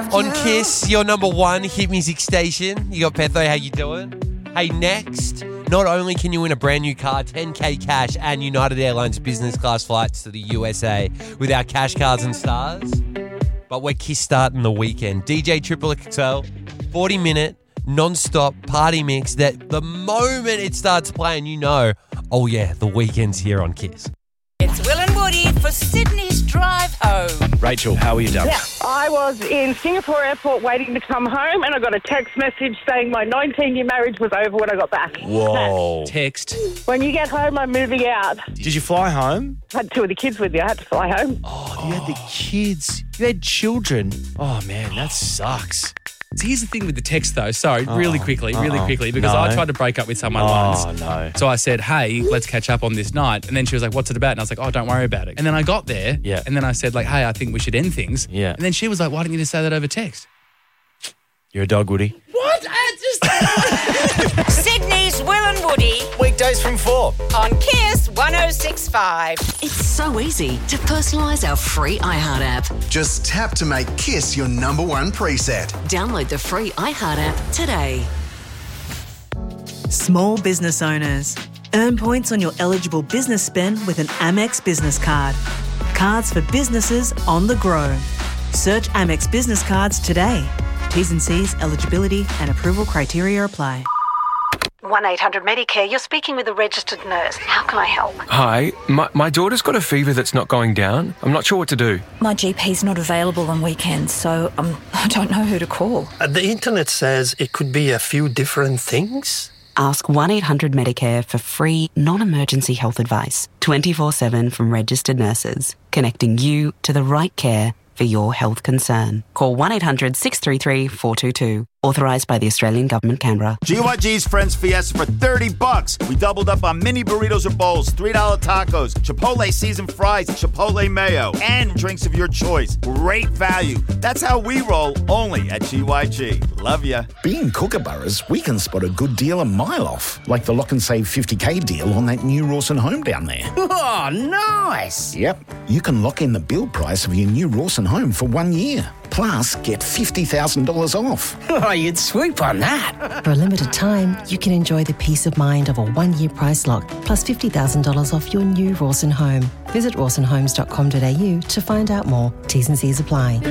On Kiss, your number one hit music station. You got Petho, how you doing? Hey, next, not only can you win a brand new car, 10K cash, and United Airlines business class flights to the USA with our cash cards and stars, but we're Kiss starting the weekend. DJ Triple XL, 40-minute, non-stop party mix that the moment it starts playing, you know, oh yeah, the weekend's here on Kiss. It's Will and Woody for Sydney's Drive Home. Rachel, how are you done? Yeah, I was in Singapore airport waiting to come home and I got a text message saying my 19-year marriage was over when I got back. Whoa. Text. When you get home, I'm moving out. Did you fly home? I had two of the kids with me. I had to fly home. Oh, you had the kids. You had children. Oh, man, that sucks. So here's the thing with the text, though. Sorry, really quickly, because No. I tried to break up with someone once. Oh, no. So I said, hey, let's catch up on this night. And then she was like, what's it about? And I was like, oh, don't worry about it. And then I got there. Yeah. And then I said, like, hey, I think we should end things. Yeah. And then she was like, why didn't you just say that over text? You're a dog, Woody. What? Sydney's Will and Woody Weekdays from 4. on Kiss 106.5. It's so easy to personalise our free iHeart app. Just tap to make Kiss your number one preset. Download the free iHeart app today. Small business owners. Earn points on your eligible business spend with an Amex business card. Cards for businesses on the grow. Search Amex business cards today. T's and C's, eligibility and approval criteria apply. 1-800-Medicare, you're speaking with a registered nurse. How can I help? Hi, my daughter's got a fever that's not going down. I'm not sure what to do. My GP's not available on weekends, so I don't know who to call. The internet says it could be a few different things. Ask 1-800-Medicare for free, non-emergency health advice, 24/7 from registered nurses, connecting you to the right care for your health concern. Call 1-800-633-422. Authorised by the Australian Government, Canberra. GYG's Friends Fiesta for $30. We doubled up on mini burritos or bowls, $3 tacos, Chipotle seasoned fries, Chipotle mayo, and drinks of your choice. Great value. That's how we roll, only at GYG. Love ya. Being Kookaburras, we can spot a good deal a mile off, like the Lock and Save 50k deal on that new Rawson home down there. Oh, nice. Yep, you can lock in the build price of your new Rawson home for 1 year. Plus, get $50,000 off. Oh, you'd swoop on that. For a limited time, you can enjoy the peace of mind of a 1-year price lock, plus $50,000 off your new Rawson home. Visit rawsonhomes.com.au to find out more. T's and C's apply.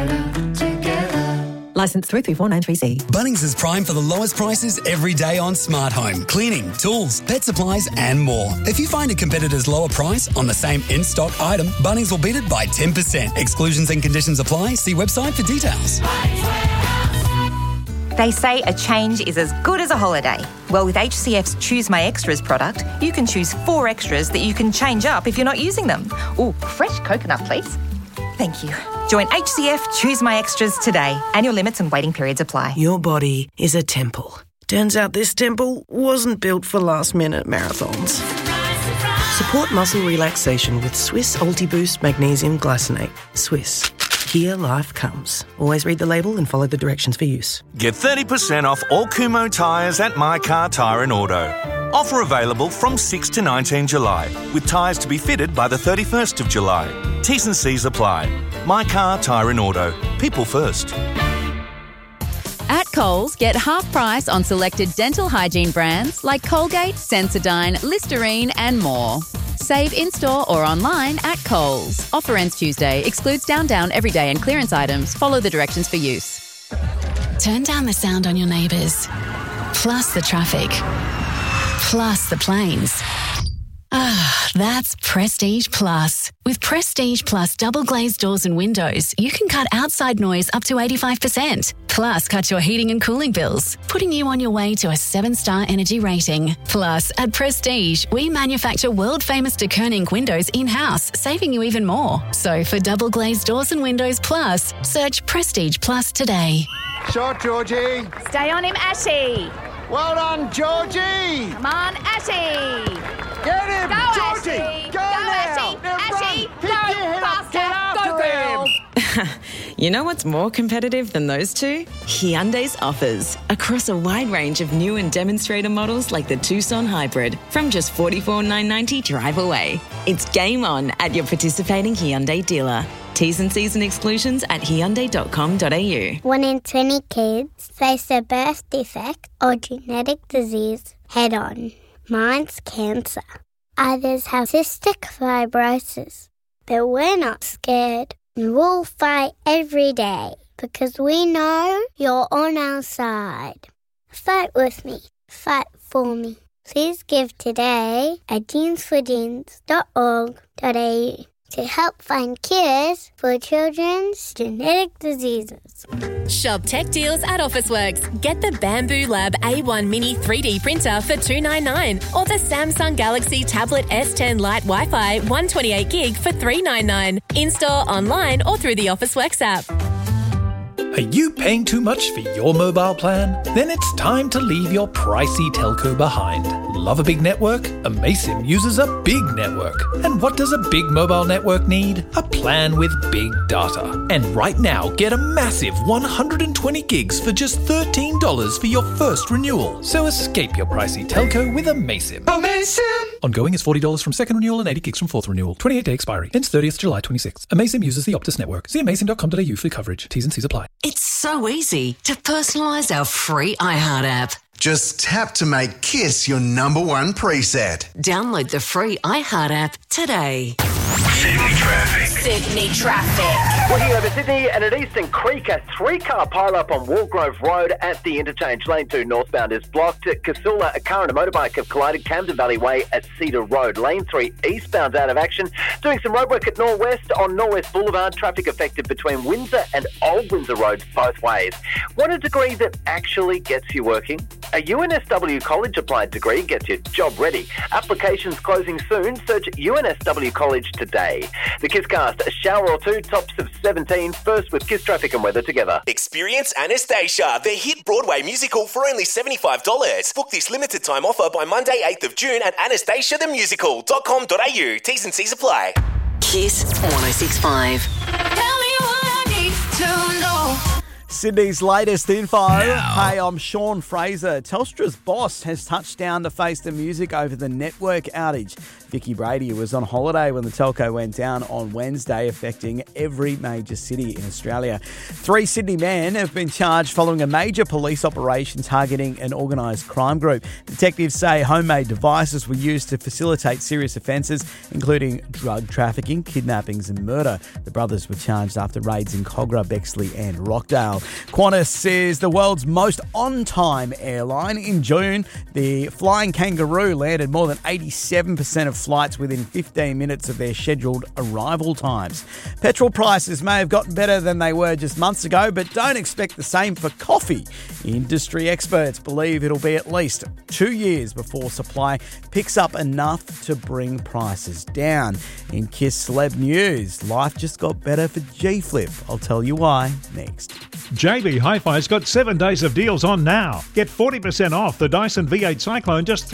Licence 334993C. Bunnings is primed for the lowest prices every day on smart home, cleaning, tools, pet supplies and more. If you find a competitor's lower price on the same in-stock item, Bunnings will beat it by 10%. Exclusions and conditions apply. See website for details. They say a change is as good as a holiday. Well, with HCF's Choose My Extras product, you can choose 4 extras that you can change up if you're not using them. Oh, fresh coconut, please. Thank you. Join HCF Choose My Extras today. Annual limits and waiting periods apply. Your body is a temple. Turns out this temple wasn't built for last-minute marathons. Support muscle relaxation with Swiss Ultiboost Magnesium Glycinate. Swiss. Here life comes. Always read the label and follow the directions for use. Get 30% off all Kumho tyres at My Car Tyre and Auto. Offer available from 6 to 19 July, with tyres to be fitted by the 31st of July. T's and C's apply. My Car Tyre and Auto. People first. At Coles, get half price on selected dental hygiene brands like Colgate, Sensodyne, Listerine and more. Save in-store or online at Coles. Offer ends Tuesday. Excludes Down everyday and clearance items. Follow the directions for use. Turn down the sound on your neighbours. Plus the traffic. Plus the planes. Ah, that's Prestige Plus. With Prestige Plus double glazed doors and windows, you can cut outside noise up to 85%. Plus, cut your heating and cooling bills, putting you on your way to a 7-star energy rating. Plus, at Prestige, we manufacture world-famous de Koning windows in-house, saving you even more. So, for double glazed doors and windows plus, search Prestige Plus today. Shot, Georgie. Stay on him, Ashy. Well done, Georgie. Come on, Ashy. Get him, Go, Georgie. Ashy. Go now. Ashy. Go, faster. Get after Go, girl. You know what's more competitive than those two? Hyundai's offers. Across a wide range of new and demonstrator models like the Tucson Hybrid from just $44,990 drive away. It's game on at your participating Hyundai dealer. T's and C's and exclusions at Hyundai.com.au. 1 in 20 kids face a birth defect or genetic disease head-on. Mine's cancer. Others have cystic fibrosis. But we're not scared. And we'll fight every day because we know you're on our side. Fight with me. Fight for me. Please give today at jeansforjeans.org.au to help find cures for children's genetic diseases. Shop tech deals at Officeworks. Get the Bamboo Lab A1 Mini 3D printer for $299 or the Samsung Galaxy Tablet S10 Lite Wi-Fi 128GB for $399. In-store, online or through the Officeworks app. Are you paying too much for your mobile plan? Then it's time to leave your pricey telco behind. Love a big network? Amaysim uses a big network. And what does a big mobile network need? A plan with big data. And right now, get a massive 120 gigs for just $13 for your first renewal. So escape your pricey telco with Amaysim. Amaysim! Ongoing is $40 from second renewal and 80 gigs from fourth renewal. 28-day expiry. Ends 30th July 26. Amaysim uses the Optus network. See amaysim.com.au for coverage. T's and C's apply. It's so easy to personalise our free iHeart app. Just tap to make Kiss your number one preset. Download the free iHeart app today. Sydney traffic. Sydney traffic. Looking over Sydney and at Eastern Creek, a 3-car pile-up on Walgrove Road at the interchange. Lane 2 northbound is blocked. At Casula, a car and a motorbike have collided. Camden Valley Way at Cedar Road. Lane 3 eastbound's out of action. Doing some roadwork at Norwest on Norwest Boulevard. Traffic affected between Windsor and Old Windsor Roads both ways. Want a degree that actually gets you working? A UNSW College applied degree gets you job ready. Applications closing soon. Search UNSW College today. The Kisscast, a shower or two, tops of 17. First with Kiss traffic and weather together. Experience Anastasia, the hit Broadway musical for only $75. Book this limited time offer by Monday 8th of June at anastasiathemusical.com.au. T's and C's apply. Kiss 106.5. Tell me what I need to know. Sydney's latest info. Hey, I'm Sean Fraser. Telstra's boss has touched down to face the music over the network outage. Vicky Brady was on holiday when the telco went down on Wednesday, affecting every major city in Australia. 3 Sydney men have been charged following a major police operation targeting an organised crime group. Detectives say homemade devices were used to facilitate serious offences, including drug trafficking, kidnappings and murder. The brothers were charged after raids in Cogra, Bexley and Rockdale. Qantas is the world's most on-time airline. In June, the Flying Kangaroo landed more than 87% of flights within 15 minutes of their scheduled arrival times. Petrol prices may have gotten better than they were just months ago, but don't expect the same for coffee. Industry experts believe it'll be at least 2 years before supply picks up enough to bring prices down. In Kiss Celeb News, life just got better for G-Flip. I'll tell you why next. JB Hi-Fi's got 7 days of deals on now. Get 40% off the Dyson V8 Cyclone, just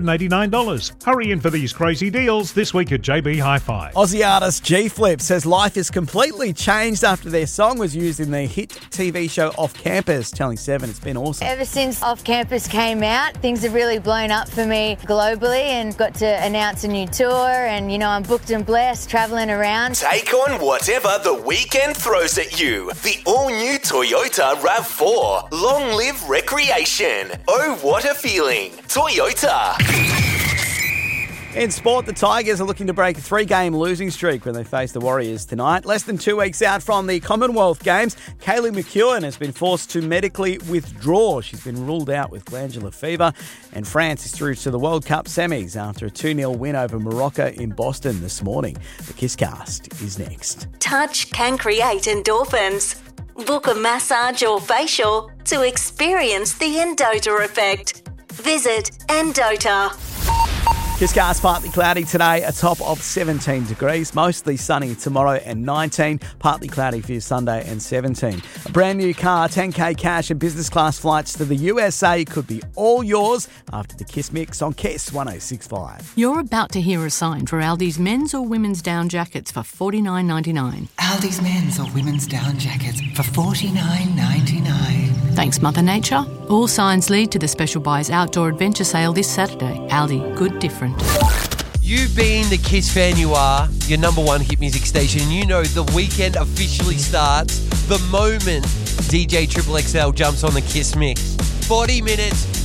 $389. Hurry in for these crazy deals this week at JB Hi-Fi. Aussie artist G-Flip says life is completely changed after their song was used in the hit TV show Off Campus, telling Seven it's been awesome. Ever since Off Campus came out, things have really blown up for me globally and got to announce a new tour and, you know, I'm booked and blessed travelling around. Take on whatever the weekend throws at you. The all-new Toyota RAV4. Long live recreation. Oh, what a feeling. Toyota. In sport, the Tigers are looking to break a 3-game losing streak when they face the Warriors tonight. Less than 2 weeks out from the Commonwealth Games, Kaylee McEwen has been forced to medically withdraw. She's been ruled out with glandular fever. And France is through to the World Cup semis after a 2-0 win over Morocco in Boston this morning. The Kisscast is next. Touch can create endorphins. Book a massage or facial to experience the Endota effect. Visit Endota. Kisscast partly cloudy today, a top of 17 degrees. Mostly sunny tomorrow and 19. Partly cloudy for your Sunday and 17. A brand new car, 10K cash and business class flights to the USA could be all yours after the Kiss Mix on Kiss 106.5. You're about to hear a sign for Aldi's men's or women's down jackets for $49.99. Aldi's men's or women's down jackets for $49.99. Thanks, Mother Nature. All signs lead to the Special Buys Outdoor Adventure Sale this Saturday. Aldi, good different. You being the Kiss fan you are, your number one hit music station, you know the weekend officially starts the moment DJ Triple XL jumps on the Kiss mix. 40 minutes